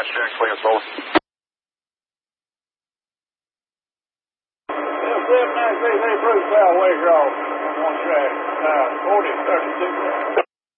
Jack, swing and solar. 793, they Bruce Southway, y'all. On one track. 40, 32.